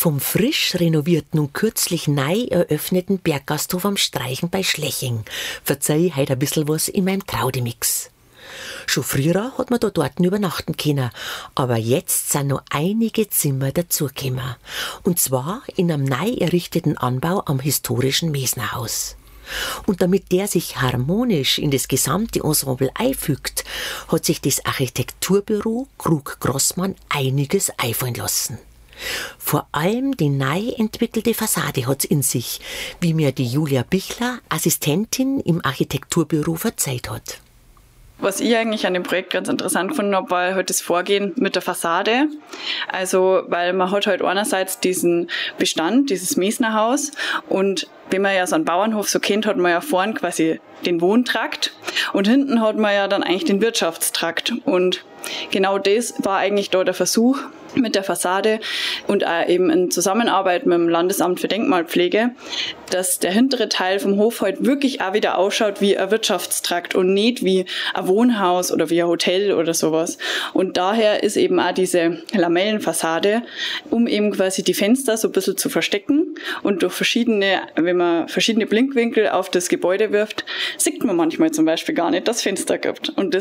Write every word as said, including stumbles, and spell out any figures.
vom frisch renovierten und kürzlich neu eröffneten Berggasthof am Streichen bei Schleching verzeih ich heute ein bisschen was in meinem Traudemix. Schon früher hat man da dort übernachten können, aber jetzt sind noch einige Zimmer dazugekommen. Und zwar in einem neu errichteten Anbau am historischen Mesnerhaus. Und damit der sich harmonisch in das gesamte Ensemble einfügt, hat sich das Architekturbüro Krug-Grossmann einiges einfallen lassen. Vor allem die neu entwickelte Fassade hat's in sich, wie mir die Julia Bichler, Assistentin im Architekturbüro, verzeiht hat. Was ich eigentlich an dem Projekt ganz interessant gefunden habe, war halt das Vorgehen mit der Fassade. Also, weil man hat halt einerseits diesen Bestand, dieses Mesnerhaus, und wie man ja so einen Bauernhof so kennt, hat man ja vorn quasi den Wohntrakt und hinten hat man ja dann eigentlich den Wirtschaftstrakt. Und genau das war eigentlich da der Versuch mit der Fassade und auch eben in Zusammenarbeit mit dem Landesamt für Denkmalpflege, dass der hintere Teil vom Hof halt wirklich auch wieder ausschaut wie ein Wirtschaftstrakt und nicht wie ein Wohnhaus oder wie ein Hotel oder sowas. Und daher ist eben auch diese Lamellenfassade, um eben quasi die Fenster so ein bisschen zu verstecken und durch verschiedene, wenn man verschiedene Blinkwinkel auf das Gebäude wirft, sieht man manchmal zum Beispiel gar nicht, dass es Fenster gibt. Und das